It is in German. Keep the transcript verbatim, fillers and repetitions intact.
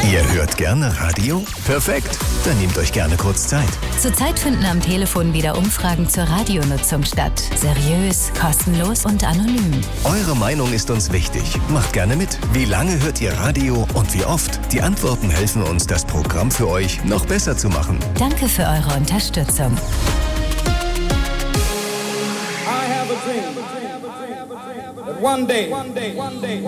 Ihr hört gerne Radio? Perfekt, dann nehmt euch gerne kurz Zeit. Zurzeit finden am Telefon wieder Umfragen zur Radionutzung statt. Seriös, kostenlos und anonym. Eure Meinung ist uns wichtig. Macht gerne mit. Wie lange hört ihr Radio und wie oft? Die Antworten helfen uns, das Programm für euch noch besser zu machen. Danke für eure Unterstützung. I have a dream that one day, one day, one day,